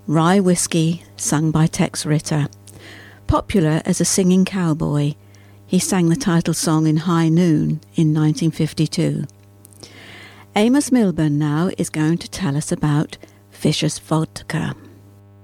Rye Whiskey, sung by Tex Ritter. Popular as a singing cowboy, he sang the title song in High Noon in 1952. Amos Milburn now is going to tell us about Fischer's Vodka.